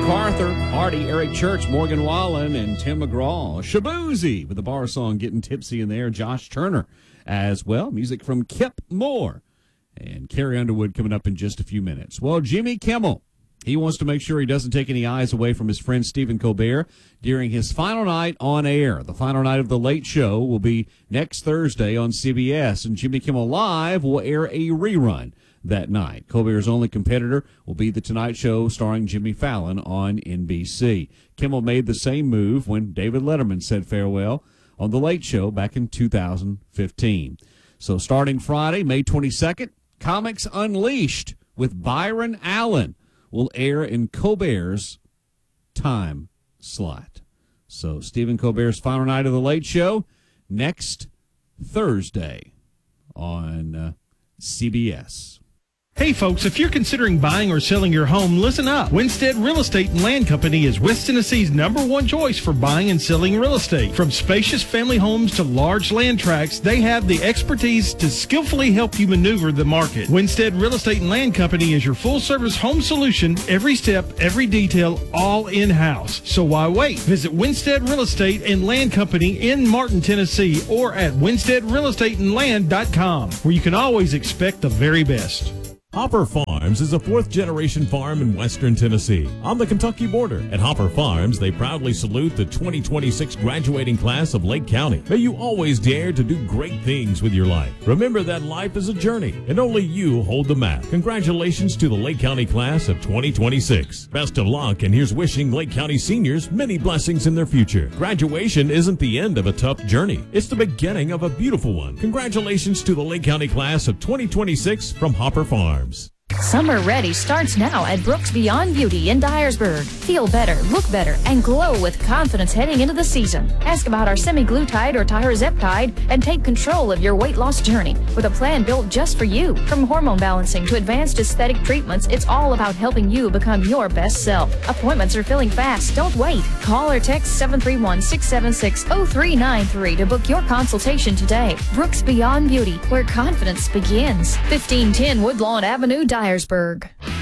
MacArthur, Hardy, Eric Church, Morgan Wallen, and Tim McGraw. Shabuzi with the bar song Getting Tipsy in there. Josh Turner as well. Music from Kip Moore. And Carrie Underwood coming up in just a few minutes. Well, Jimmy Kimmel, he wants to make sure he doesn't take any eyes away from his friend Stephen Colbert during his final night on air. The final night of The Late Show will be next Thursday on CBS, and Jimmy Kimmel Live will air a rerun that night. Colbert's only competitor will be The Tonight Show starring Jimmy Fallon on NBC. Kimmel made the same move when David Letterman said farewell on The Late Show back in 2015. So starting Friday, May 22nd, Comics Unleashed with Byron Allen will air in Colbert's time slot. So Stephen Colbert's final night of The Late Show next Thursday on CBS. Hey folks, if you're considering buying or selling your home, listen up. Winstead Real Estate and Land Company is West Tennessee's #1 choice for buying and selling real estate. From spacious family homes to large land tracts, they have the expertise to skillfully help you maneuver the market. Winstead Real Estate and Land Company is your full-service home solution, every step, every detail, all in-house. So why wait? Visit Winstead Real Estate and Land Company in Martin, Tennessee, or at winsteadrealestateandland.com, where you can always expect the very best. Hopper Farms is a fourth-generation farm in western Tennessee on the Kentucky border. At Hopper Farms, they proudly salute the 2026 graduating class of Lake County. May you always dare to do great things with your life. Remember that life is a journey, and only you hold the map. Congratulations to the Lake County class of 2026. Best of luck, and here's wishing Lake County seniors many blessings in their future. Graduation isn't the end of a tough journey. It's the beginning of a beautiful one. Congratulations to the Lake County class of 2026 from Hopper Farms. Summer Ready starts now at Brooks Beyond Beauty in Dyersburg. Feel better, look better, and glow with confidence heading into the season. Ask about our semi-glutide or Tirzeptide and take control of your weight loss journey with a plan built just for you. From hormone balancing to advanced aesthetic treatments, it's all about helping you become your best self. Appointments are filling fast. Don't wait. Call or text 731-676-0393 to book your consultation today. Brooks Beyond Beauty, where confidence begins. 1510 Woodlawn Avenue, Dyersburg.